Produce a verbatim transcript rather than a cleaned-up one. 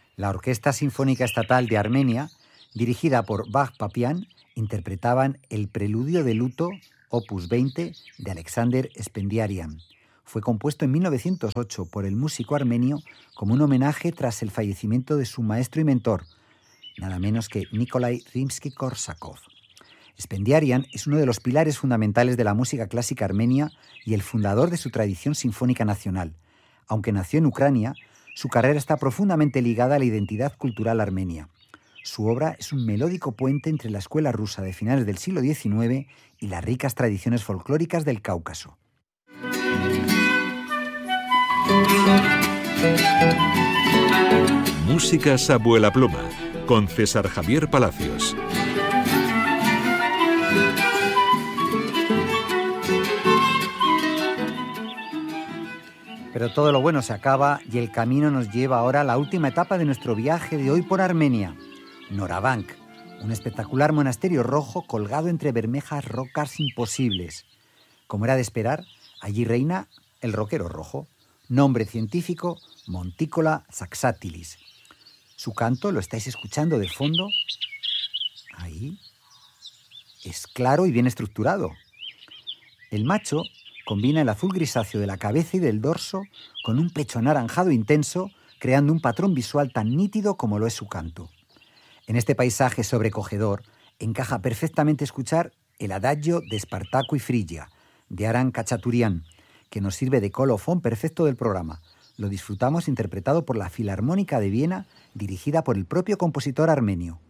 La Orquesta Sinfónica Estatal de Armenia, dirigida por Vagh Papian, interpretaban el Preludio de Luto, opus veinte, de Alexander Spendiarian. Fue compuesto en mil novecientos ocho por el músico armenio como un homenaje tras el fallecimiento de su maestro y mentor, nada menos que Nikolai Rimsky-Korsakov. Spendiarian es uno de los pilares fundamentales de la música clásica armenia y el fundador de su tradición sinfónica nacional. Aunque nació en Ucrania, su carrera está profundamente ligada a la identidad cultural armenia. Su obra es un melódico puente entre la escuela rusa de finales del siglo diecinueve y las ricas tradiciones folclóricas del Cáucaso. Músicas Abuela Pluma, con César Javier Palacios. Pero todo lo bueno se acaba y el camino nos lleva ahora a la última etapa de nuestro viaje de hoy por Armenia, Norabank, un espectacular monasterio rojo colgado entre bermejas rocas imposibles. Como era de esperar, allí reina el roquero rojo, nombre científico Monticola saxatilis. Su canto, lo estáis escuchando de fondo, ahí, es claro y bien estructurado. El macho combina el azul grisáceo de la cabeza y del dorso con un pecho anaranjado intenso, creando un patrón visual tan nítido como lo es su canto. En este paisaje sobrecogedor encaja perfectamente escuchar el adagio de Espartaco y Frigia, de Aran Khachaturian, que nos sirve de colofón perfecto del programa. Lo disfrutamos interpretado por la Filarmónica de Viena, dirigida por el propio compositor armenio.